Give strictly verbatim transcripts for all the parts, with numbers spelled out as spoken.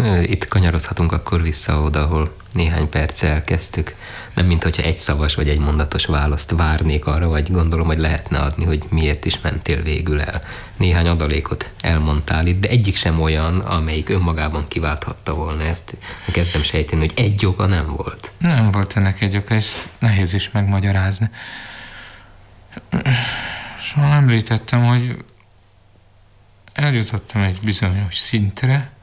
itt kanyarodhatunk akkor vissza oda, ahol néhány perce elkezdtük. Nem mint hogyha egy szavas vagy egy mondatos választ várnék arra, vagy gondolom, hogy lehetne adni, hogy miért is mentél végül el. Néhány adalékot elmondtál itt, de egyik sem olyan, amelyik önmagában kiválthatta volna ezt. Kezdem sejteni, hogy egy oka nem volt. Nem volt ennek egy oka, és nehéz is megmagyarázni. Szóval említettem, hogy eljutottam egy bizonyos szintre,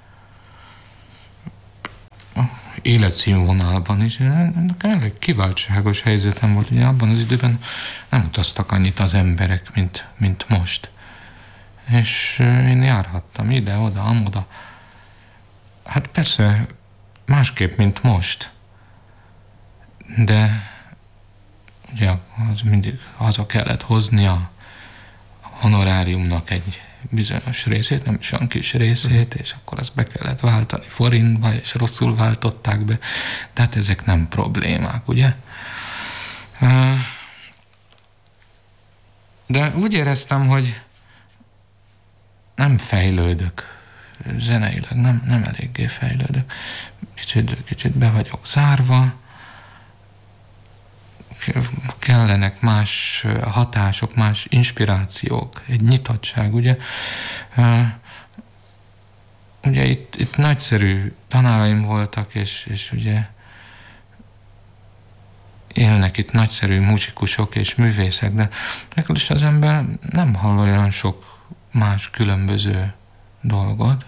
életszínvonalban is. Nekem elég kiváltságos helyzetem volt. Ugye abban az időben nem utaztak annyit az emberek, mint, mint most. És én járhattam ide, oda, amoda. Hát persze másképp, mint most. De ugye az mindig haza kellett hozni a honoráriumnak egy bizonyos részét, nem is olyan kis részét, és akkor azt be kellett váltani forintba, és rosszul váltották be. De hát ezek nem problémák, ugye? De úgy éreztem, hogy nem fejlődök zeneileg, nem, nem eléggé fejlődök. Kicsit, kicsit be vagyok zárva, kellenek más hatások, más inspirációk, egy nyitottság, ugye? Ugye itt, itt nagyszerű tanáraim voltak, és, és ugye élnek itt nagyszerű muzsikusok és művészek, de ekkor is az ember nem hall olyan sok más különböző dolgot,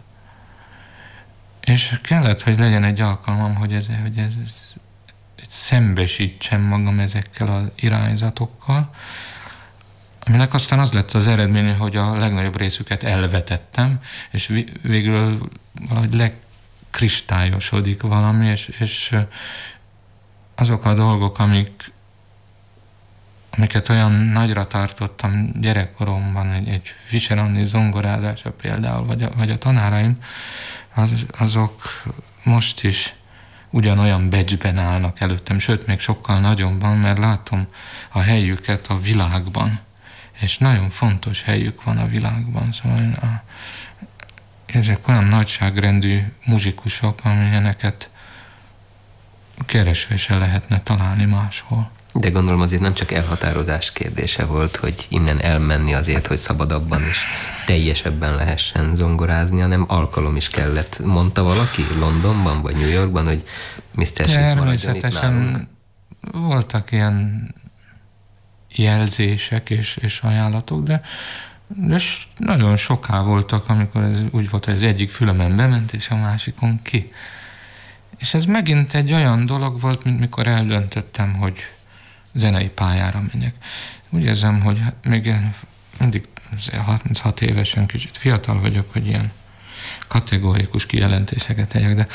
és kellett, hogy legyen egy alkalmam, hogy ez, hogy ez, ez szembesítsem magam ezekkel az irányzatokkal, aminek aztán az lett az eredménye, hogy a legnagyobb részüket elvetettem, és végül valahogy lekristályosodik valami, és, és azok a dolgok, amik, amiket olyan nagyra tartottam gyerekkoromban, egy, egy Fischer Anni zongorázása például, vagy a, vagy a tanáraim, az, azok most is ugyanolyan becsben állnak előttem, sőt, még sokkal nagyobban, mert látom a helyüket a világban, és nagyon fontos helyük van a világban. Szóval a, ezek olyan nagyságrendű muzsikusok, amilyeneket keresve se lehetne találni máshol. De gondolom azért nem csak elhatározás kérdése volt, hogy innen elmenni azért, hogy szabadabban és teljesebben lehessen zongorázni, hanem alkalom is kellett. Mondta valaki Londonban vagy New Yorkban, hogy miszter Schiff maradjon itt nálunk? Voltak ilyen jelzések és, és ajánlatok, de, de nagyon soká voltak, amikor ez úgy volt, hogy az egyik fülemen bement, és a másikon ki. És ez megint egy olyan dolog volt, mint mikor eldöntöttem, hogy zenei pályára menjek. Úgy érzem, hogy még mindig harminchat évesen kicsit fiatal vagyok, hogy ilyen kategórikus kijelentéseket tegyek, de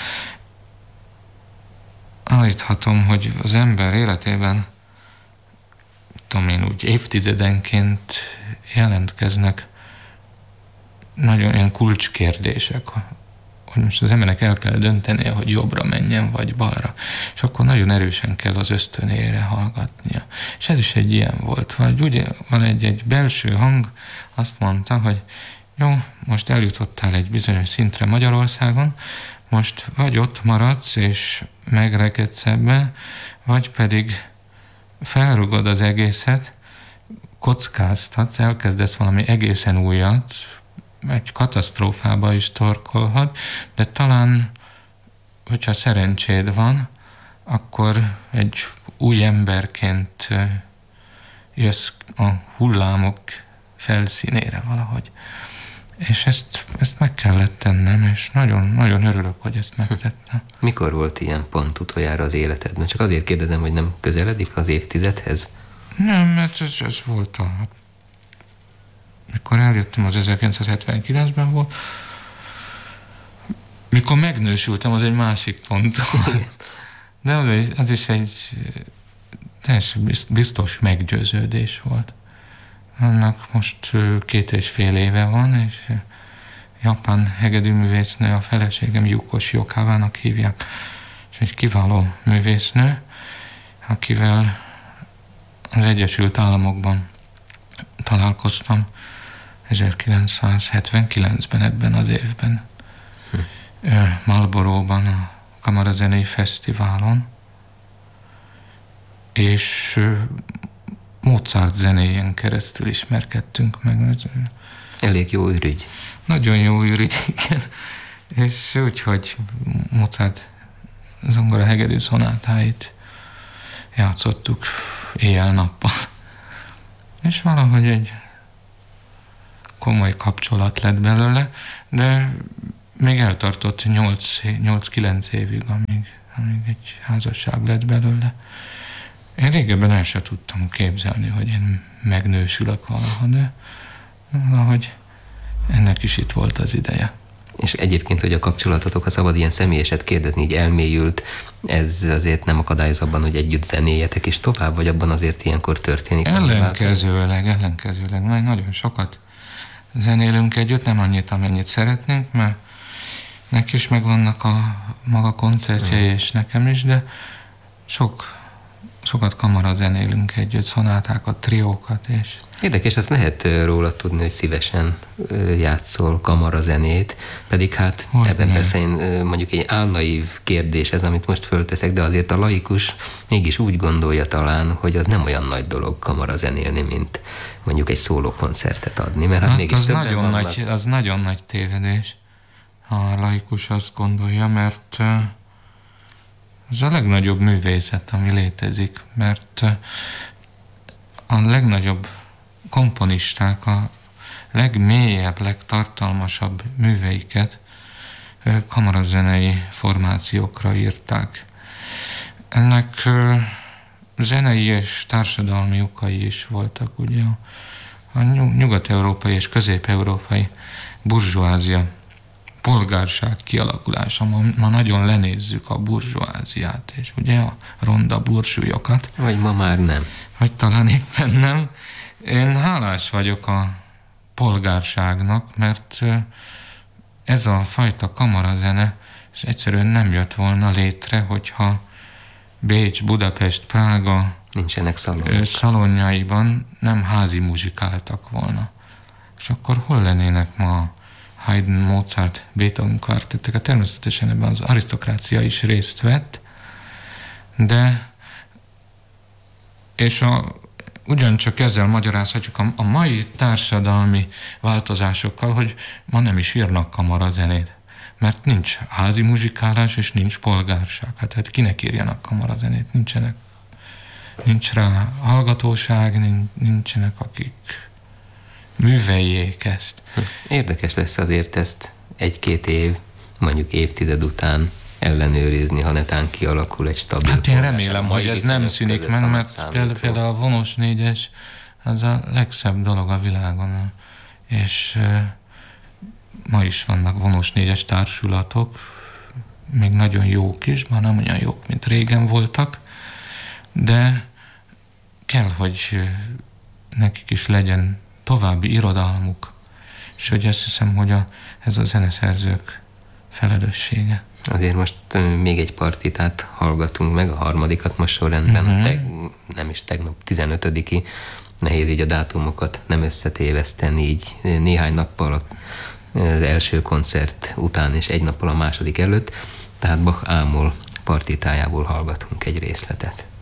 állíthatom, hogy az ember életében, tudom én, úgy évtizedenként jelentkeznek nagyon ilyen kulcskérdések, hogy most az embernek el kell döntenie, hogy jobbra menjen, vagy balra. És akkor nagyon erősen kell az ösztönére hallgatnia. És ez is egy ilyen volt. Vagy ugye van egy, egy belső hang, azt mondta, hogy jó, most eljutottál egy bizonyos szintre Magyarországon, most vagy ott maradsz, és megrekedsz ebbe, vagy pedig felrugod az egészet, kockáztatsz, elkezdesz valami egészen újat, egy katasztrófába is torkolhat, de talán, hogyha szerencséd van, akkor egy új emberként jössz a hullámok felszínére valahogy. És ezt, ezt meg kellett tennem, és nagyon, nagyon örülök, hogy ezt megtettem. Mikor volt ilyen pont utoljára az életedben? Csak azért kérdezem, hogy nem közeledik az évtizedhez? Nem, mert ez, ez volt a... Mikor eljöttem, az ezerkilencszázhetvenkilencben volt. Mikor megnősültem, az egy másik pont. De az is egy teljesen biztos meggyőződés volt. Annak most két és fél éve van, és japán hegedűművésznő, a feleségem Yukoshi Okavának hívják, és egy kiváló művésznő, akivel az Egyesült Államokban találkoztam ezerkilencszázhetvenkilencben, ebben az évben. Hm. Marlborough-ban a Kamarazenei Fesztiválon, és Mozart zenéjén keresztül ismerkedtünk meg. Elég jó ürügy. Nagyon jó ürügy, igen. És úgy, hogy Mozart zongora hegedű szonátáit játszottuk éjjel-nappal. És valahogy egy komoly kapcsolat lett belőle, de még eltartott nyolc-kilenc évig, amíg, amíg egy házasság lett belőle. Én régebben el sem tudtam képzelni, hogy én megnősülök valaha, de valahogy ennek is itt volt az ideje. És egyébként, hogy a kapcsolatotok, ha szabad ilyen személyeset kérdezni, így elmélyült, ez azért nem akadályoz abban, hogy együtt zenéjetek is tovább, vagy abban azért ilyenkor történik? Ellenkezőleg, ellenkezőleg. Nagyon sokat zenélünk együtt, nem annyit, amennyit szeretnénk, mert neki is megvannak a maga koncertjei, és nekem is, de sok sokat kamara zenélünk együtt, szonátákat, triókat, és... Érdekes, azt lehet róla tudni, hogy szívesen játszol kamarazenét, pedig hát hogy ebben nem. Persze én mondjuk egy álnaív kérdés ez, amit most fölteszek, de azért a laikus mégis úgy gondolja talán, hogy az nem olyan nagy dolog kamarazenélni, mint mondjuk egy szólókoncertet adni, mert hát, hát mégis az nagyon, nagy, az nagyon nagy tévedés. A laikus azt gondolja, mert ez a legnagyobb művészet, ami létezik, mert a legnagyobb komponisták a legmélyebb, legtartalmasabb műveiket kamarazenei formációkra írták. Ennek zenei és társadalmi okai is voltak, ugye a nyugat-európai és közép-európai burzsóázia, polgárság kialakulása. Ma, ma nagyon lenézzük a burzsóáziát, és ugye a ronda burzsúlyokat. Vagy ma már nem. Vagy talán éppen nem. Én hálás vagyok a polgárságnak, mert ez a fajta kamarazene és egyszerűen nem jött volna létre, hogyha Bécs, Budapest, Prága nincsenek szalonok. szalonjaiban nem házi muzsikáltak volna. És akkor hol lennének ma Haydn, Mozart, Beethoven kvartettek? Természetesen ebben az arisztokrácia is részt vett, de és a, ugyancsak ezzel magyarázhatjuk a, a mai társadalmi változásokkal, hogy ma nem is írnak kamarazenét, mert nincs házi muzsikálás és nincs polgárság. Hát, hát kinek írjanak kamarazenét? Nincsenek, nincs rá hallgatóság, nincsenek, akik műveljék ezt. Érdekes lesz azért ezt egy-két év, mondjuk évtized után ellenőrizni, ha netán kialakul egy stabil. Hát én remélem, hogy ez nem szűnik meg, mert például, például a vonos négyes az a legszebb dolog a világon. És ma is vannak vonos négyes társulatok, még nagyon jók is, már nem olyan jók, mint régen voltak, de kell, hogy nekik is legyen további irodalmuk, és hogy azt hiszem, hogy a, ez a zeneszerzők felelőssége. Azért most még egy partitát hallgatunk meg, a harmadikat most sorrendben, uh-huh. teg, nem is tegnap, tizenötödiki, nehéz így a dátumokat nem összetéveszteni, így néhány nappal az első koncert után és egy nappal a második előtt, tehát Bach Ámol partitájából hallgatunk egy részletet.